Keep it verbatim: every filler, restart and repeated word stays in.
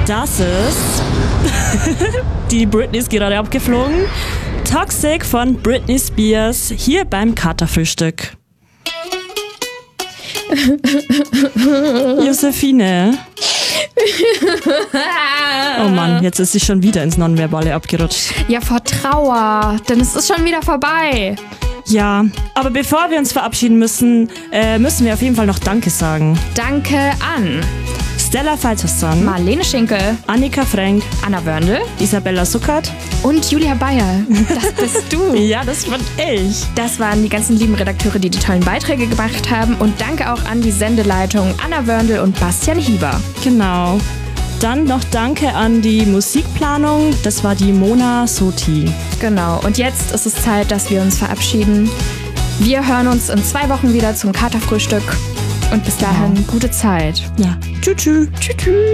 Das ist... Die Britney ist gerade abgeflogen. Toxic von Britney Spears hier beim Katerfrühstück. Josephine. Oh Mann, jetzt ist sie schon wieder ins Nonverbale abgerutscht. Ja, vor Trauer, denn es ist schon wieder vorbei. Ja, aber bevor wir uns verabschieden müssen, äh, müssen wir auf jeden Fall noch Danke sagen. Danke an Stella Faltersson, Marlene Schinkel, Annika Frank, Anna Wörndl, Isabella Suckert und Julia Bayer. Das bist du. Ja, das bin ich. Das waren die ganzen lieben Redakteure, die die tollen Beiträge gemacht haben. Und danke auch an die Sendeleitung Anna Wörndl und Bastian Hieber. Genau. Dann noch Danke an die Musikplanung. Das war die Mona Soti. Genau. Und jetzt ist es Zeit, dass wir uns verabschieden. Wir hören uns in zwei Wochen wieder zum Katerfrühstück. Und bis dahin, gute Zeit. Ja. Tschüss. Tschüss.